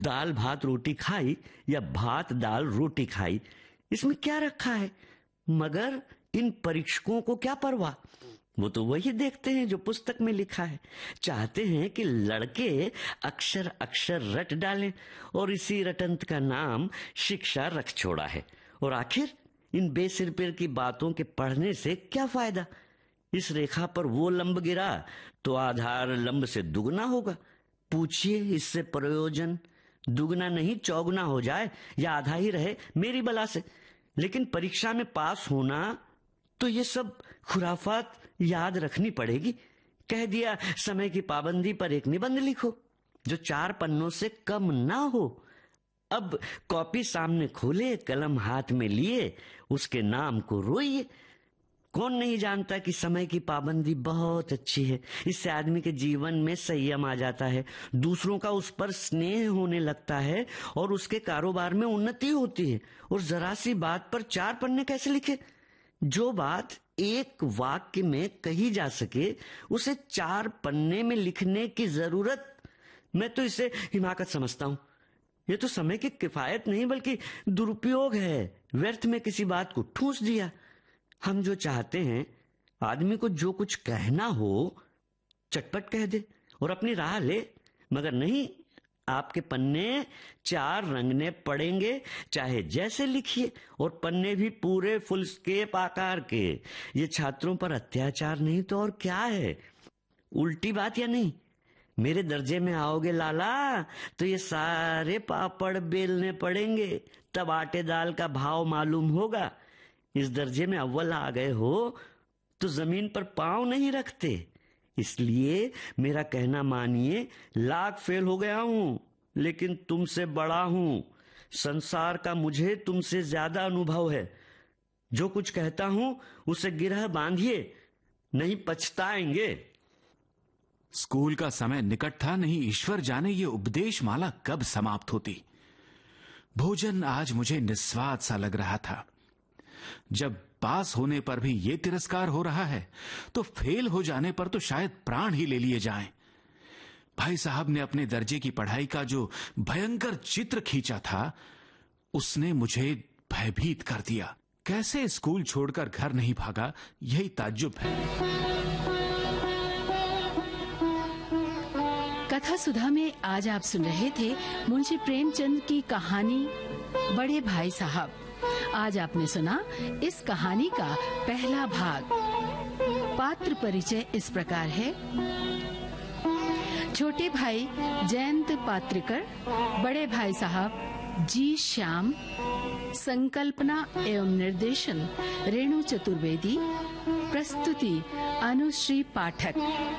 दाल भात रोटी खाई या भात दाल रोटी खाई, इसमें क्या रखा है? मगर इन परीक्षकों को क्या परवाह, वो तो वही देखते हैं जो पुस्तक में लिखा है। चाहते हैं कि लड़के अक्षर अक्षर रट डालें, और इसी रटंत का नाम शिक्षा रख छोड़ा है। और आखिर इन बेसिर की बातों के पढ़ने से क्या फायदा? इस रेखा पर वो लंब गिरा तो आधार लंब से दुगना होगा। पूछिए इससे प्रयोजन? दुगना नहीं चौगुना हो जाए या आधा ही रहे मेरी बला से। लेकिन परीक्षा में पास होना तो ये सब खुराफात याद रखनी पड़ेगी। कह दिया समय की पाबंदी पर एक निबंध लिखो जो 4 पन्नों से कम ना हो। अब कॉपी सामने खोले, कलम हाथ में लिए, उसके नाम को रोइए। कौन नहीं जानता कि समय की पाबंदी बहुत अच्छी है। इससे आदमी के जीवन में संयम आ जाता है, दूसरों का उस पर स्नेह होने लगता है और उसके कारोबार में उन्नति होती है। और जरा सी बात पर 4 पन्ने कैसे लिखे? जो बात एक वाक्य में कही जा सके उसे 4 पन्ने में लिखने की जरूरत, मैं तो इसे हिमाकत समझता हूं। ये तो समय की किफायत नहीं बल्कि दुरुपयोग है। व्यर्थ में किसी बात को ठूंस दिया। हम जो चाहते हैं आदमी को जो कुछ कहना हो चटपट कह दे और अपनी राह ले, मगर नहीं, आपके पन्ने 4 रंगने पड़ेंगे, चाहे जैसे लिखिए, और पन्ने भी पूरे फुल स्केप आकार के। ये छात्रों पर अत्याचार नहीं तो और क्या है? उल्टी बात या नहीं? मेरे दर्जे में आओगे लाला तो ये सारे पापड़ बेलने पड़ेंगे, तब आटे दाल का भाव मालूम होगा। इस दर्जे में अव्वल आ गए हो तो जमीन पर पांव नहीं रखते। इसलिए मेरा कहना मानिए, लाख फेल हो गया हूं लेकिन तुमसे बड़ा हूं। संसार का मुझे तुमसे ज्यादा अनुभव है। जो कुछ कहता हूं उसे गिरह बांधिए, नहीं पछताएंगे। स्कूल का समय निकट था, नहीं ईश्वर जाने ये उपदेश माला कब समाप्त होती। भोजन आज मुझे निस्वाद सा लग रहा था। जब पास होने पर भी ये तिरस्कार हो रहा है तो फेल हो जाने पर तो शायद प्राण ही ले लिए जाएं। भाई साहब ने अपने दर्जे की पढ़ाई का जो भयंकर चित्र खींचा था उसने मुझे भयभीत कर दिया। कैसे स्कूल छोड़कर घर नहीं भागा, यही ताज्जुब है। कथा सुधा में आज आप सुन रहे थे मुंशी प्रेमचंद की कहानी बड़े भाई साहब। आज आपने सुना इस कहानी का पहला भाग। पात्र परिचय इस प्रकार है। छोटे भाई जयंत पात्रिकर, बड़े भाई साहब जी श्याम, संकल्पना एवं निर्देशन रेणु चतुर्वेदी, प्रस्तुति अनुश्री पाठक।